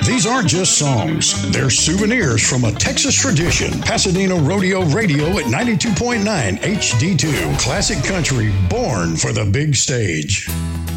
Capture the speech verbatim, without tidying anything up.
These aren't just songs. They're souvenirs from a Texas tradition. Pasadena Rodeo Radio at ninety-two point nine H D two. Classic country born for the big stage.